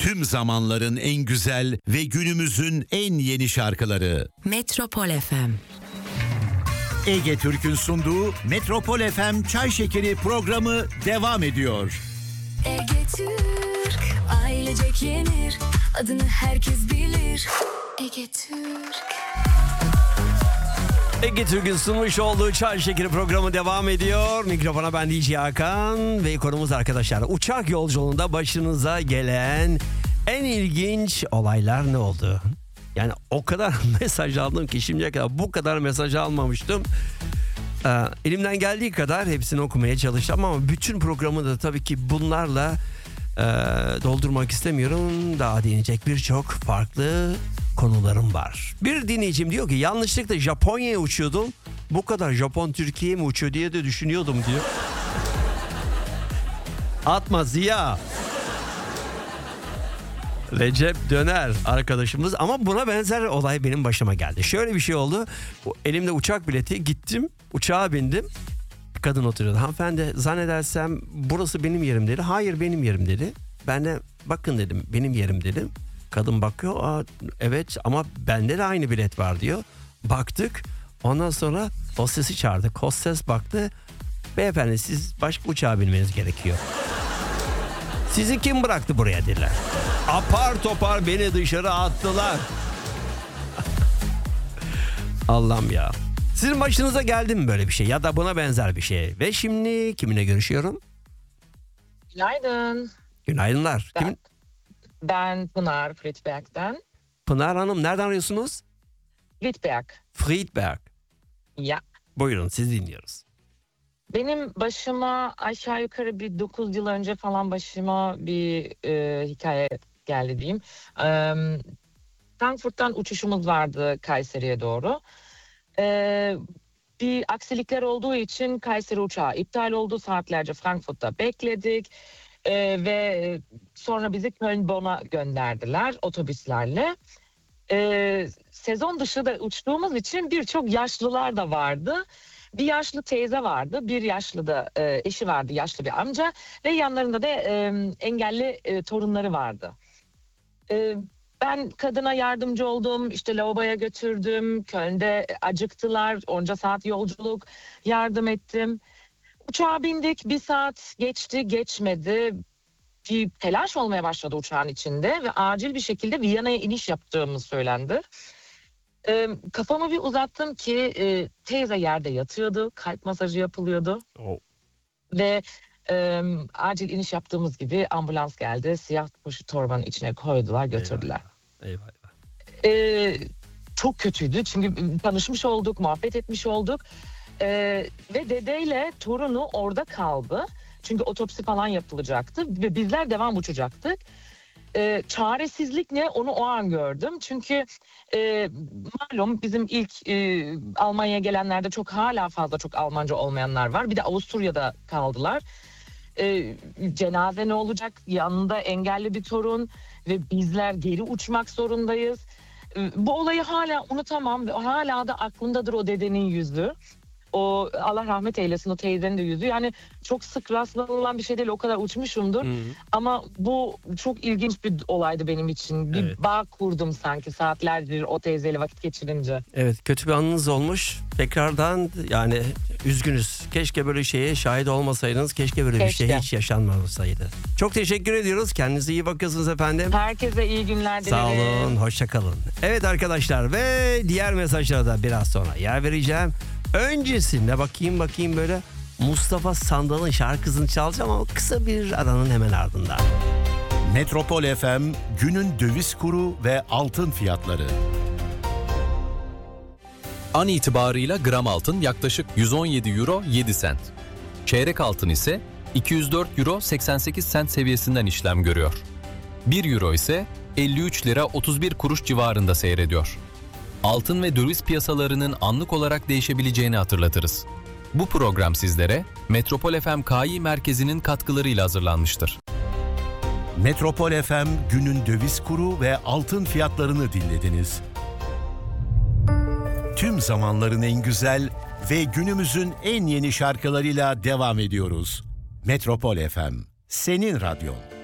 Tüm zamanların en güzel ve günümüzün en yeni şarkıları. Metropol FM. Ege Türk'ün sunduğu Metropol FM Çay Şekeri programı devam ediyor. Ege Türk, ailecek yenir, adını herkes bilir. Ege Türk. Ege Türk'ün sunmuş olduğu Çay Şekeri programı devam ediyor. Mikrofona ben DJ Hakan ve konumuz arkadaşlar. Uçak yolculuğunda başınıza gelen en ilginç olaylar ne oldu? Yani o kadar mesaj aldım ki şimdiye kadar bu kadar mesaj almamıştım. Elimden geldiği kadar hepsini okumaya çalıştım ama bütün programı da tabii ki bunlarla doldurmak istemiyorum. Daha değinecek birçok farklı konularım var. Bir dinleyicim diyor ki yanlışlıkla Japonya'ya uçuyordum. Bu kadar Japon Türkiye'ye mi uçuyor diye de düşünüyordum diyor. Atma Ziya. Recep Döner arkadaşımız ama buna benzer olay benim başıma geldi. Şöyle bir şey oldu. Elimde uçak bileti, gittim uçağa bindim. Kadın oturuyordu. Hanımefendi zannedersem burası benim yerim dedi. Hayır benim yerim dedi. Ben de bakın dedim benim yerim dedim. Kadın bakıyor evet ama bende de aynı bilet var diyor. Baktık ondan sonra hostesi çağırdık. Hostes baktı. Beyefendi siz başka uçağa binmeniz gerekiyor. Sizi kim bıraktı buraya dediler. Apar topar beni dışarı attılar. Allah'ım ya. Sizin başınıza geldi mi böyle bir şey ya da buna benzer bir şey? Ve şimdi kiminle görüşüyorum? Günaydın. Günaydınlar. Ben Pınar Friedberg'den. Pınar Hanım nereden arıyorsunuz? Friedberg. Ya. Buyurun siz dinliyoruz. Benim başıma aşağı yukarı bir 9 yıl önce falan başıma bir hikaye geldi diyeyim. Frankfurt'tan uçuşumuz vardı Kayseri'ye doğru. Bir aksilikler olduğu için Kayseri uçağı iptal oldu. Saatlerce Frankfurt'ta bekledik. Ve sonra bizi Köln-Bonn'a gönderdiler otobüslerle. Sezon dışı da uçtuğumuz için birçok yaşlılar da vardı. Bir yaşlı teyze vardı, bir yaşlı da eşi vardı, yaşlı bir amca ve yanlarında da engelli torunları vardı. Ben kadına yardımcı oldum, işte lavaboya götürdüm, Köln'de acıktılar, onca saat yolculuk yardım ettim. Uçağa bindik, bir saat geçti, geçmedi. Bir telaş olmaya başladı uçağın içinde ve acil bir şekilde Viyana'ya iniş yaptığımız söylendi. Kafamı bir uzattım ki teyze yerde yatıyordu, kalp masajı yapılıyordu. Oh. Ve acil iniş yaptığımız gibi ambulans geldi, siyah poşet torbanın içine koydular, götürdüler. Eyvallah. Çok kötüydü çünkü tanışmış olduk, muhabbet etmiş olduk. Ve dedeyle torunu orada kaldı. Çünkü otopsi falan yapılacaktı ve bizler devam uçacaktık. Çaresizlik ne onu o an gördüm. Çünkü malum bizim ilk Almanya'ya gelenlerde hala fazla çok Almanca olmayanlar var. Bir de Avusturya'da kaldılar. Cenaze ne olacak? Yanında engelli bir torun ve bizler geri uçmak zorundayız. Bu olayı hala unutamam ve hala da aklımdadır o dedenin yüzü. O Allah rahmet eylesin o teyzenin de yüzü. Yani çok sık rastlanılan bir şey değil. O kadar uçmuşumdur. Hı-hı. Ama bu çok ilginç bir olaydı benim için. Bir bağ kurdum sanki saatlerdir o teyzeyle vakit geçirince. Evet kötü bir anınız olmuş. Tekrardan yani üzgünüz. Keşke böyle şeye şahit olmasaydınız. Keşke böyle bir şey hiç yaşanmamasaydı. Çok teşekkür ediyoruz. Kendinize iyi bakıyorsunuz efendim. Herkese iyi günler dilerim. Sağ olun. Hoşça kalın. Evet arkadaşlar ve diğer mesajlara da biraz sonra yer vereceğim. Öncesinde bakayım böyle Mustafa Sandal'ın şarkısını çalacağım ama kısa bir aranın hemen ardından. Metropol FM günün döviz kuru ve altın fiyatları. An itibarıyla gram altın yaklaşık 117 euro 7 sent. Çeyrek altın ise 204 euro 88 sent seviyesinden işlem görüyor. 1 euro ise 53 lira 31 kuruş civarında seyrediyor. Altın ve döviz piyasalarının anlık olarak değişebileceğini hatırlatırız. Bu program sizlere Metropol FM Kİ merkezinin katkılarıyla hazırlanmıştır. Metropol FM günün döviz kuru ve altın fiyatlarını dinlediniz. Tüm zamanların en güzel ve günümüzün en yeni şarkılarıyla devam ediyoruz. Metropol FM, senin radyon.